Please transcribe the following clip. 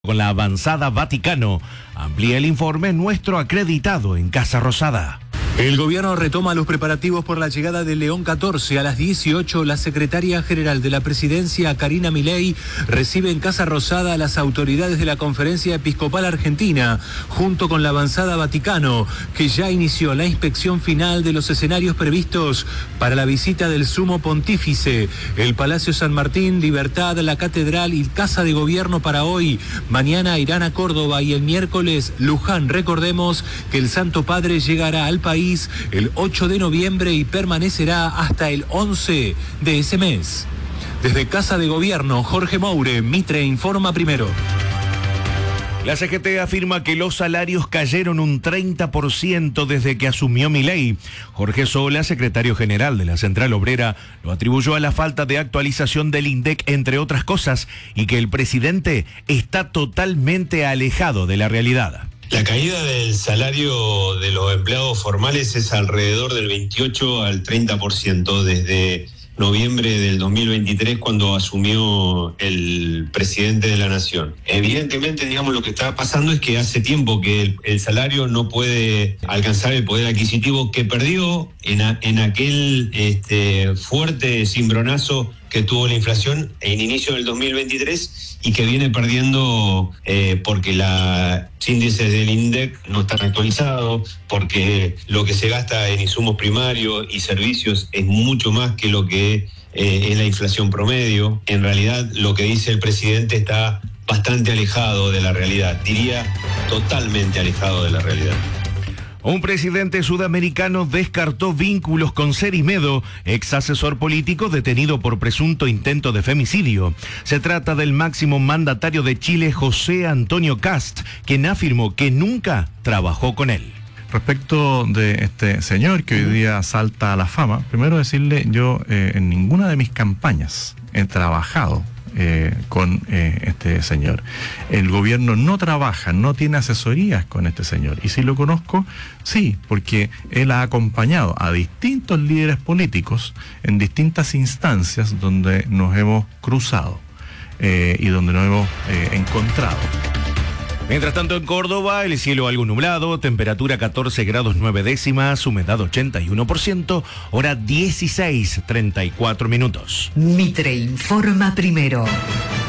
Con la avanzada Vaticano, amplía el informe nuestro acreditado en Casa Rosada. El gobierno retoma los preparativos por la llegada de León XIV. A las 18, la secretaria general de la presidencia, Karina Milei, recibe en Casa Rosada a las autoridades de la Conferencia Episcopal Argentina, junto con la avanzada Vaticano, que ya inició la inspección final de los escenarios previstos para la visita del Sumo Pontífice. El Palacio San Martín, Libertad, la Catedral y Casa de Gobierno para hoy. Mañana irán a Córdoba y el miércoles Luján. Recordemos que el Santo Padre llegará al país el 8 de noviembre y permanecerá hasta el 11 de ese mes. Desde Casa de Gobierno, Jorge Moure, Mitre informa primero. La CGT afirma que los salarios cayeron un 30% desde que asumió Milei. Jorge Sola, secretario general de la Central Obrera, lo atribuyó a la falta de actualización del INDEC, entre otras cosas, y que el presidente está totalmente alejado de la realidad. La caída del salario de los empleados formales es alrededor del 28 al 30% desde noviembre del 2023, cuando asumió el presidente de la Nación. Evidentemente, lo que está pasando es que hace tiempo que el salario no puede alcanzar el poder adquisitivo que perdió en aquel fuerte cimbronazo que tuvo la inflación en inicio del 2023 y que viene perdiendo porque los índices del INDEC no están actualizados, porque lo que se gasta en insumos primarios y servicios es mucho más que lo que es la inflación promedio. En realidad, lo que dice el presidente está bastante alejado de la realidad, diría totalmente alejado de la realidad. Un presidente sudamericano descartó vínculos con Cerimedo, ex asesor político detenido por presunto intento de femicidio. Se trata del máximo mandatario de Chile, José Antonio Kast, quien afirmó que nunca trabajó con él. Respecto de este señor que hoy día salta a la fama, primero decirle, yo en ninguna de mis campañas he trabajado con este señor. El gobierno no trabaja, no tiene asesorías con este señor. Y si lo conozco, sí, porque él ha acompañado a distintos líderes políticos en distintas instancias donde nos hemos cruzado y donde nos hemos encontrado. Mientras tanto, en Córdoba, el cielo algo nublado, temperatura 14 grados 9 décimas, humedad 81%, hora 16:34 minutos. Mitre informa primero.